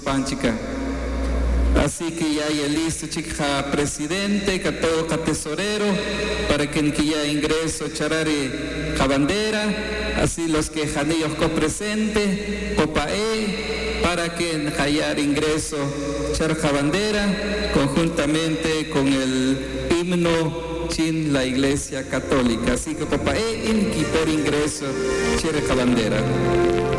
Panchica. Así que ya listo, chica presidente, todo tesorero, para que ya ingreso charare la bandera, así los que janillos copresente, copae, para que hallar ingreso char la bandera, conjuntamente con el himno chin la Iglesia Católica. Así que copae, por ingreso char la bandera.